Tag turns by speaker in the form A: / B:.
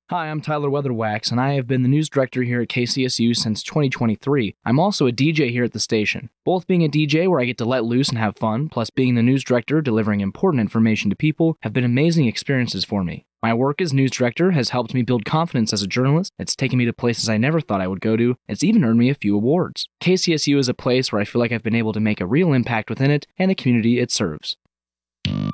A: Hi, I'm Tyler Weatherwax, and I have been the news director here at KCSU since 2023. I'm also a DJ here at the station. Both being a DJ where I get to let loose and have fun, plus being the news director delivering important information to people, have been amazing experiences for me. My work as news director has helped me build confidence as a journalist. It's taken me to places I never thought I would go to. It's even earned me a few awards. KCSU is a place where I feel like I've been able to make a real impact within it and the community it serves.